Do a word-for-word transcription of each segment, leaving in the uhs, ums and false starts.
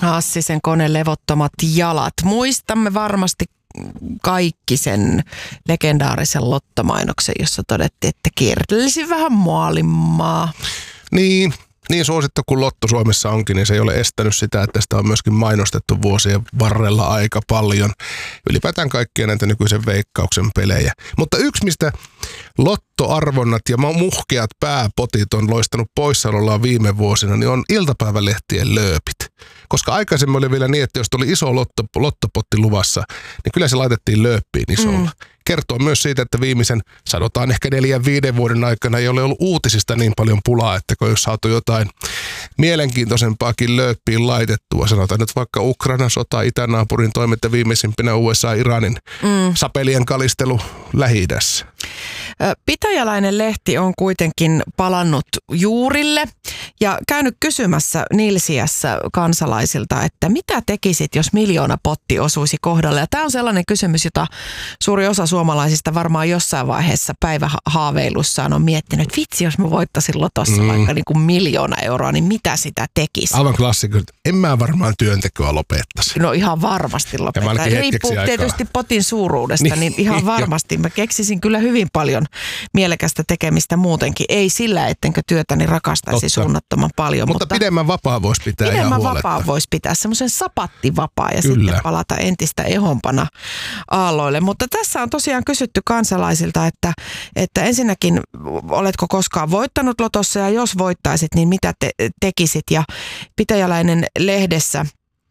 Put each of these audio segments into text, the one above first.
Hassisen kone levottomat jalat. Muistamme varmasti kaikki sen legendaarisen lottomainoksen, jossa todettiin, että kiertelisi vähän maailmaa. Niin. Niin suosittu kuin lotto Suomessa onkin, niin se ei ole estänyt sitä, että sitä on myöskin mainostettu vuosien varrella aika paljon. Ylipäätään kaikkia näitä nykyisen Veikkauksen pelejä. Mutta yksi, mistä lottoarvonnat ja muhkeat pääpotit on loistanut poissaolollaan viime vuosina, niin on iltapäivälehtien lööpit. Koska aikaisemmin oli vielä niin, että jos tuli iso lotto, lottopotti luvassa, niin kyllä se laitettiin lööppiin isolla. Mm. Kertoo myös siitä, että viimeisen, sanotaan ehkä neljän viiden vuoden aikana ei ole ollut uutisista niin paljon pulaa, että kun jos saatu jotain mielenkiintoisempaakin lööppiin laitettua, sanotaan nyt vaikka Ukrainan sota, itänaapurin toimet ja viimeisimpänä U S A-Iranin mm. sapelien kalistelu Lähi-idässä. Pitäjäläinen lehti on kuitenkin palannut juurille ja käynyt kysymässä Nilsiässä kansalaisilta, että mitä tekisit, jos miljoona potti osuisi kohdalle. Ja tämä on sellainen kysymys, jota suuri osa suomalaisista varmaan jossain vaiheessa päivähaaveilussaan on miettinyt, että vitsi, jos mä voittaisin lotossa mm. vaikka niin kuin miljoona euroa, niin mitä sitä tekisi? Aivan klassikko. En mä varmaan työntekoa lopettaisi. No ihan varmasti lopettaisi. Riippuu tietysti potin suuruudesta, niin, niin ihan varmasti. Mä keksisin kyllä hyvin paljon mielekästä tekemistä muutenkin. Ei sillä, ettenkö työtäni rakastaisi Totta. suunnattoman paljon. Mutta, mutta pidemmän vapaa voisi pitää pidemmän ihan huoletta. vapaa voisi pitää, semmoisen sapattivapaa ja Kyllä. sitten palata entistä ehompana aalloille. Mutta tässä on tosiaan kysytty kansalaisilta, että, että ensinnäkin oletko koskaan voittanut lotossa ja jos voittaisit, niin mitä te tekisit? Ja Pitäjäläinen lehdessä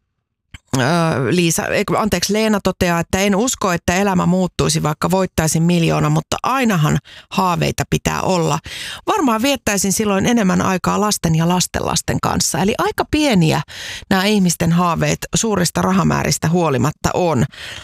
Liisa, anteeksi, Leena toteaa, että en usko, että elämä muuttuisi, vaikka voittaisin miljoona, mutta ainahan haaveita pitää olla. Varmaan viettäisin silloin enemmän aikaa lasten ja lastenlasten kanssa. Eli aika pieniä nämä ihmisten haaveet suurista rahamääristä huolimatta on.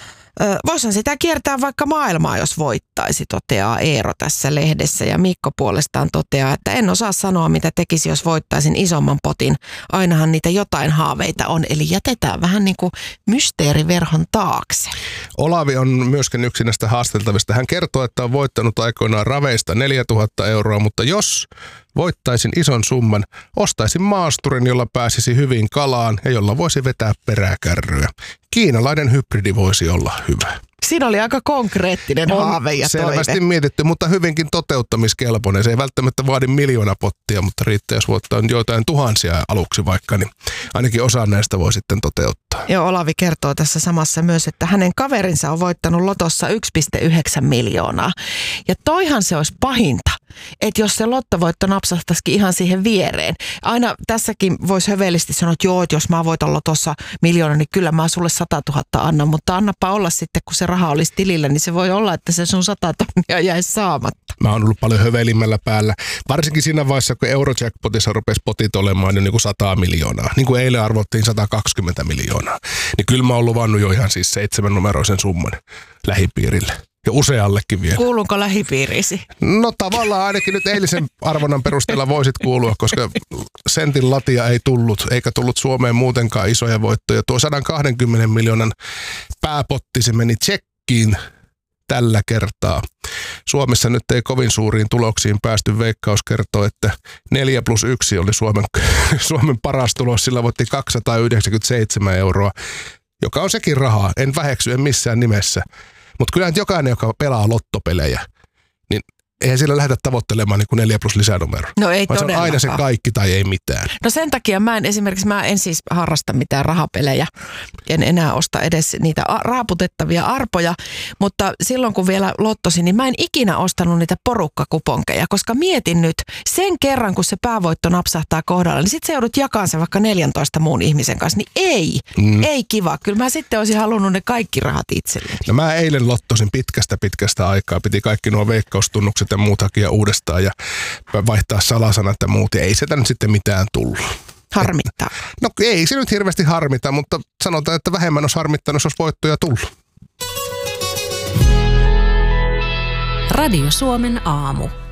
Voisin sitä kiertää vaikka maailmaa, jos voittaisi, toteaa Eero tässä lehdessä. Ja Mikko puolestaan toteaa, että en osaa sanoa, mitä tekisi, jos voittaisin isomman potin. Ainahan niitä jotain haaveita on, eli jätetään vähän niin kuin mysteeriverhon taakse. Olavi on myöskin yksi näistä haasteltavista. Hän kertoo, että on voittanut aikoinaan raveista neljätuhatta euroa, mutta jos voittaisin ison summan, ostaisin maasturin, jolla pääsisi hyvin kalaan ja jolla voisi vetää peräkärryä. Kiinalainen hybridi voisi olla hyvä. Siinä oli aika konkreettinen on haave ja toive. Selvästi mietitty, mutta hyvinkin toteuttamiskelpoinen. Se ei välttämättä vaadi miljoona pottia, mutta riittää, jos voittaa joitain tuhansia aluksi vaikka, niin ainakin osa näistä voi sitten toteuttaa. Joo, Olavi kertoo tässä samassa myös, että hänen kaverinsa on voittanut lotossa yksi pilkku yhdeksän miljoonaa. Ja toihan se olisi pahinta, että jos se lottovoitto napsahtaisikin ihan siihen viereen. Aina tässäkin voisi hövelisti sanoa, että joo, että jos mä voitan lotossa miljoona, niin kyllä mä sulle sata tuhatta annan, mutta annapa olla sitten, kun se raha olisi tilillä, niin se voi olla, että se sun sata tonnia jäisi saamatta. Mä oon ollut paljon hövelimmällä päällä. Varsinkin siinä vaiheessa, kun Eurojackpotissa rupesi potit olemaan niin kuin sata miljoonaa. Niin kuin eilen arvottiin sata kaksikymmentä miljoonaa. Niin kyllä mä oon luvannut jo ihan siis seitsemän numeroisen summan lähipiirille. Ja useallekin vielä. Kuuluuko lähipiiriisi? No tavallaan ainakin nyt eilisen arvonnan perusteella voisit kuulua, koska sentin latia ei tullut, eikä tullut Suomeen muutenkaan isoja voittoja. Tuo sata kaksikymmentä miljoonan pääpotti, se meni tsekkiin tällä kertaa. Suomessa nyt ei kovin suuriin tuloksiin päästy. Veikkaus kertoo, että neljä plus yksi oli Suomen, Suomen paras tulos. Sillä voitti kaksisataayhdeksänkymmentäseitsemän euroa, joka on sekin rahaa. En väheksy, en missään nimessä. Mutta kyllä jokainen, joka pelaa lottopelejä, niin eihän sillä lähdetä tavoittelemaan niin kuin neljä plus lisänumero. No ei vaan se on aina se kaikki tai ei mitään. No sen takia mä en esimerkiksi, mä en siis harrasta mitään rahapelejä. En enää osta edes niitä raaputettavia arpoja, mutta silloin kun vielä lottosin, niin mä en ikinä ostanut niitä porukkakuponkeja, koska mietin nyt sen kerran, kun se päävoitto napsahtaa kohdalla, niin sit se joudut jakamaan se vaikka neljäntoista muun ihmisen kanssa, niin ei, mm. ei kiva. Kyllä mä sitten olisin halunnut ne kaikki rahat itselleni. No mä eilen lottosin pitkästä pitkästä aikaa, piti kaikki nuo veikkaustunnukset ja muut hakia uudestaan ja vaihtaa salasanat ja muut. Ja ei sitä nyt sitten mitään tullut. Harmittaa. No ei se nyt hirveästi harmita, mutta sanotaan, että vähemmän olisi harmittanut, jos olisi voittoja tullut. Radio Suomen aamu.